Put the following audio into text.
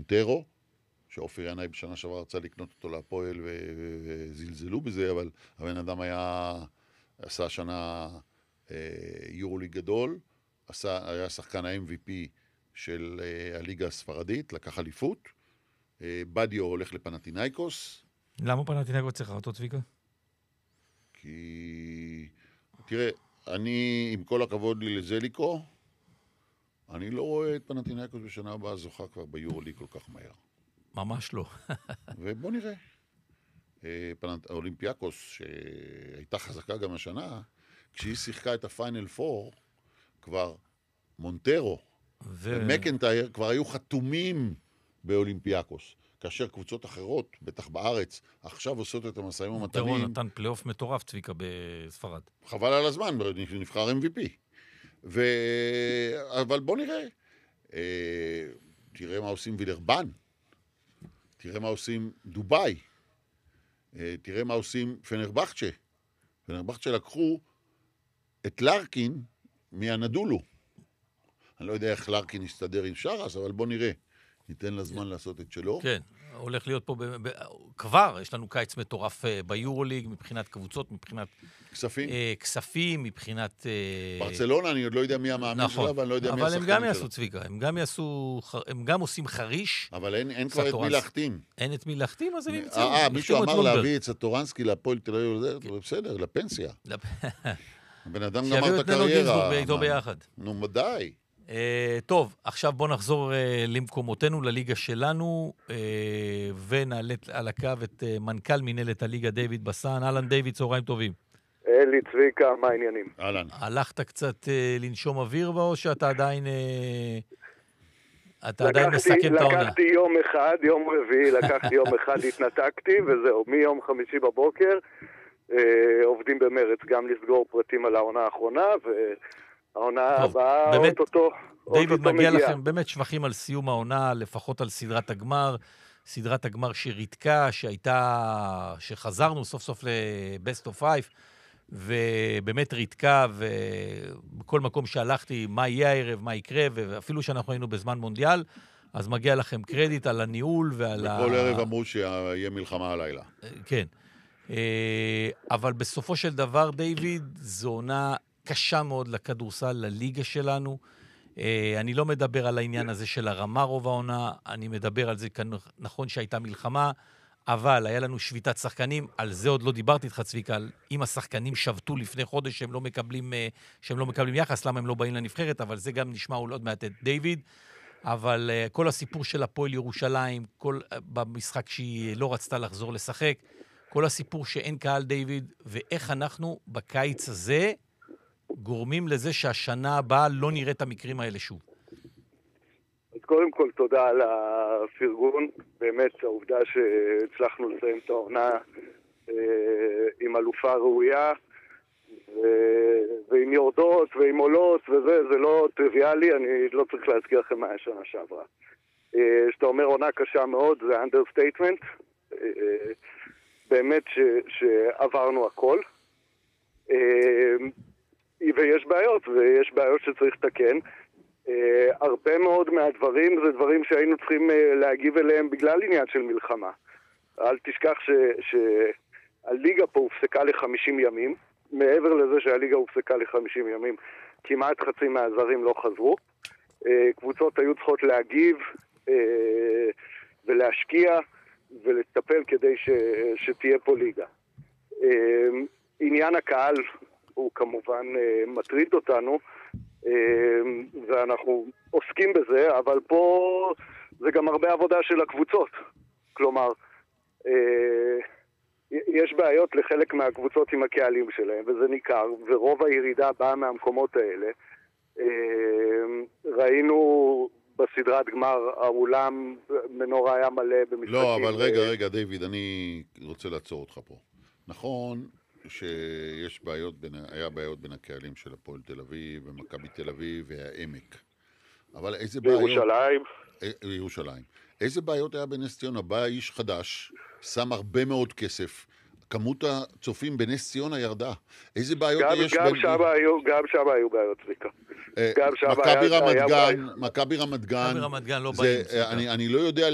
מונטרו, שאופיר ינאי בשנה שעברה רצה לקנות אותו להפועל וזלזלו בזה, אבל הבן אדם עשה שנה יורוליג גדול, היה שחקן ה-MVP של הליגה הספרדית, לקח אליפות, בדיו הולך לפנתינייקוס. למה פנתינייקוס צריך אותו צביקה? כי, תראה, אני, עם כל הכבוד לי לזליקו, אני לא רואה את פנתינייקוס בשנה הבאה זוכה כבר ביורוליג כל כך מהר. ממש לא. ובוא נראה. אולימפיאקוס, שהייתה חזקה גם השנה, כשהיא שיחקה את הפיינל 4, כבר מונטרו ומקנטייר כבר היו חתומים באולימפיאקוס. כאשר קבוצות אחרות, בטח בארץ, עכשיו עושות את המסעים ומתנים. מונטרו נתן פלייאוף מטורף צביקה בספרד. חבל על הזמן, נבחר MVP. אבל בוא נראה. תראה מה עושים וילרבן. תראה מה עושים דוביי. תראה מה עושים פנרבחצ'ה. פנרבחצ'ה לקחו את לרקין מהנדולו. אני לא יודע איך לרקין יסתדר עם שרס, אבל בוא נראה. ניתן לה זמן לעשות את שלו. כן, הולך להיות פה כבר, יש לנו קיץ מטורף ביורוליג, מבחינת קבוצות, מבחינת כספים, מבחינת ברצלונה, אני עוד לא יודע מי המאמן שלה, ואני לא יודע מי השחקנים שלה. אבל הם גם יעשו צביקה, הם גם עושים חריש. אבל אין כבר את מי להחתים. אין את מי להחתים, אז הם ימצאו. מישהו אמר להביא את סטורנסקי לפועל תל אביב, בסדר, לפנסיה. הבן אדם גמר את הקריירה. שיביאו את איתו ביחד. נו, מדי. טוב, עכשיו בוא נחזור למקומותינו, לליגה שלנו, ונעלה על הקו את מנכ"ל מנהלת הליגה דיוויד בסן. אהלן דיוויד, צהריים טובים. אלי צביקה, מה העניינים? אהלן. הלכת קצת לנשום אוויר בה, או שאתה עדיין מסכם את העונה? לקחתי יום אחד, יום רביעי, לקחתי יום אחד, התנתקתי, וזהו, מיום חמישי בבוקר, עובדים במרץ גם לסגור פרטים על העונה האחרונה, העונה הבאה, אוטוטו דיוויד, מגיע לכם באמת שבחים על סיום העונה, לפחות על סדרת הגמר, סדרת הגמר שריתקה, שחזרנו סוף סוף לבסט אוף 5, ובאמת ריתקה, ובכל מקום שהלכתי, מה יהיה הערב, מה יקרה, ואפילו שאנחנו היינו בזמן מונדיאל, אז מגיע לכם קרדיט על הניהול ועל בכל ערב אמרו שיהיה מלחמה הלילה. כן. אבל בסופו של דבר, דיוויד, זו עונה קשה מאוד לכדורסל, לליגה שלנו. אני לא מדבר על העניין הזה של הרמה רוב העונה, אני מדבר על זה, נכון שהייתה מלחמה, אבל היה לנו שביתת שחקנים, על זה עוד לא דיברתי איתך צביקה, אם השחקנים שבתו לפני חודש שהם לא מקבלים יחס, למה הם לא באים לנבחרת, אבל זה גם נשמע עוד מעט את דיוויד, אבל כל הסיפור של הפועל ירושלים, במשחק שהיא לא רצתה לחזור לשחק, כל הסיפור שאין קהל דיוויד, ואיך אנחנו בקיץ הזה גורמים לזה שהשנה הבאה לא נראה את המקרים האלה שוב. אז קודם כל תודה על הפרגון, באמת העובדה שהצלחנו לסיים את העונה עם אלופה ראויה, ועם יורדות ועם עולות וזה, זה לא טריוויאלי, אני לא צריך להזכיר לכם מה היה שנה שעברה. שאתה אומר עונה קשה מאוד, זה אנדרסטייטמנט, באמת שעברנו הכל. ויש בעיות שצריך לתקן. הרבה מאוד מהדברים זה דברים שהיינו צריכים להגיב אליהם בגלל עניין של מלחמה. אל תשכח שהליגה פה הופסקה ל50 ימים, מעבר לזה שהליגה הופסקה ל50 ימים, כמעט חצי מהזרים לא חזרו. קבוצות היו צריכות להגיב ולהשקיע ולטפל כדי שתהיה פה ליגה. עניין הקהל הוא כמובן מטריד אותנו, ואנחנו עוסקים בזה, אבל פה זה גם הרבה עבודה של הקבוצות. כלומר, יש בעיות לחלק מהקבוצות עם הקהלים שלהם, וזה ניכר, ורוב הירידה באה מהמקומות האלה. ראינו בסדרת גמר, האולם מנורה היה מלא במשחקים. לא, אבל רגע, דיוויד, אני רוצה לעצור אותך פה. נכון שיש היה בעיות בין הקהלים של הפועל תל אביב, ומכבי תל אביב, והעמק. אבל איזה בעיות... ירושלים. איזה בעיות היה בנס ציונה? בא איש חדש, שם הרבה מאוד כסף, כמות הצופים בנס ציונה ירדה. איזה בעיות יש בין... גם שם היו בעיות, צביקה. מכבי רמת גן לא באים. אני לא יודע